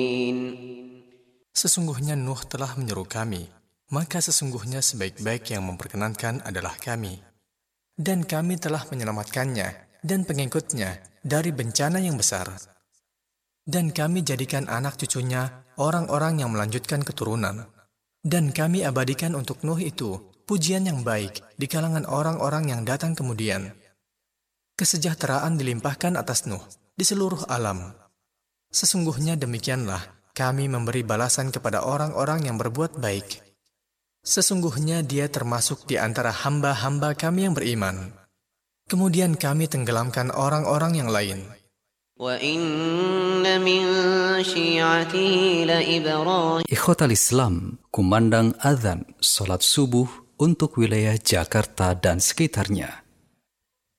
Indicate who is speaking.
Speaker 1: Sesungguhnya Nuh telah menyeru kami, maka sesungguhnya sebaik-baik yang memperkenankan adalah kami. Dan kami telah menyelamatkannya dan pengikutnya dari bencana yang besar. Dan kami jadikan anak cucunya orang-orang yang melanjutkan keturunan. Dan kami abadikan untuk Nuh itu pujian yang baik di kalangan orang-orang yang datang kemudian. Kesejahteraan dilimpahkan atas Nuh di seluruh alam. Sesungguhnya demikianlah kami memberi balasan kepada orang-orang yang berbuat baik. Sesungguhnya dia termasuk di antara hamba-hamba kami yang beriman. Kemudian kami tenggelamkan orang-orang yang lain.
Speaker 2: Ikhwatal Islam, kumandang adzan salat subuh untuk wilayah Jakarta dan sekitarnya.